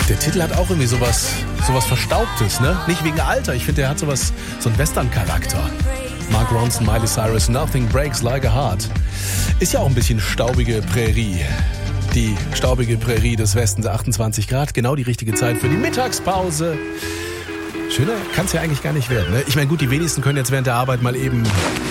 Der Titel hat auch irgendwie sowas Verstaubtes, ne? Nicht wegen Alter, ich finde, der hat so einen Western-Charakter. Mark Ronson, Miley Cyrus, Nothing Breaks Like a Heart. Ist ja auch ein bisschen staubige Prärie. Die staubige Prärie des Westens, 28 Grad, genau die richtige Zeit für die Mittagspause. Schöner kann es ja eigentlich gar nicht werden, ne? Ich meine, gut, die wenigsten können jetzt während der Arbeit mal eben...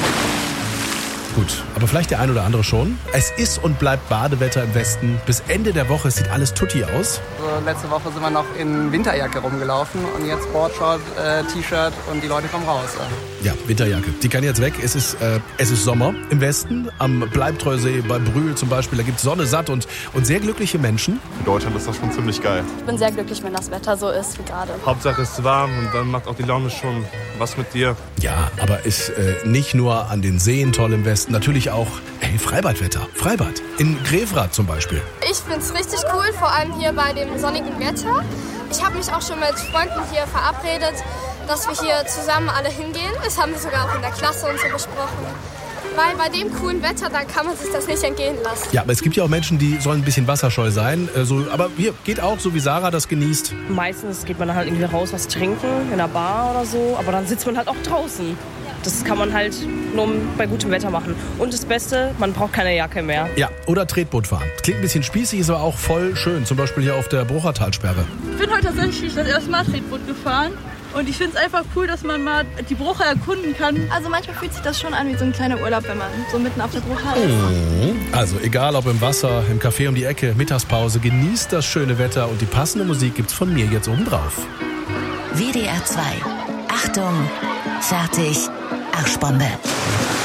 Gut, aber vielleicht der ein oder andere schon. Es ist und bleibt Badewetter im Westen. Bis Ende der Woche sieht alles tutti aus. Also letzte Woche sind wir noch in Winterjacke rumgelaufen und jetzt Boardshort, T-Shirt und die Leute kommen raus. Ja, Winterjacke. Die kann jetzt weg. Es ist Sommer im Westen. Am Bleibtreusee bei Brühl zum Beispiel. Da gibt es Sonne satt und sehr glückliche Menschen. In Deutschland ist das schon ziemlich geil. Ich bin sehr glücklich, wenn das Wetter so ist wie gerade. Hauptsache es ist warm und dann macht auch die Laune schon was mit dir. Ja, aber ist nicht nur an den Seen toll im Westen. Natürlich auch Freibadwetter. Freibad. In Grefrath zum Beispiel. Ich find's richtig cool, vor allem hier bei dem sonnigen Wetter. Ich habe mich auch schon mit Freunden hier verabredet, dass wir hier zusammen alle hingehen. Das haben wir sogar auch in der Klasse und so besprochen. Weil bei dem coolen Wetter, dann kann man sich das nicht entgehen lassen. Ja, aber es gibt ja auch Menschen, die sollen ein bisschen wasserscheu sein. Aber hier geht auch, so wie Sarah das genießt. Meistens geht man dann halt irgendwie raus, was trinken, in einer Bar oder so. Aber dann sitzt man halt auch draußen. Das kann man halt nur bei gutem Wetter machen. Und das Beste, man braucht keine Jacke mehr. Ja, oder Tretboot fahren. Klingt ein bisschen spießig, ist aber auch voll schön. Zum Beispiel hier auf der Bruchertalsperre. Ich bin heute tatsächlich das erste Mal Tretboot gefahren. Und ich finde es einfach cool, dass man mal die Brucher erkunden kann. Also manchmal fühlt sich das schon an wie so ein kleiner Urlaub, wenn man so mitten auf der Brucher ist. Also egal ob im Wasser, im Café um die Ecke, Mittagspause, genießt das schöne Wetter und die passende Musik gibt's von mir jetzt oben drauf. WDR 2. Achtung, fertig, Arschbombe.